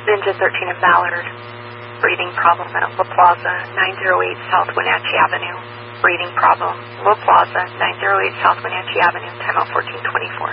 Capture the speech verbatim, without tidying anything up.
Ninja thirteen in Ballard. Breathing problem at La Plaza, nine oh eight South Wenatchee Avenue. Breathing problem, La Plaza, nine oh eight South Wenatchee Avenue, time out fourteen twenty-four.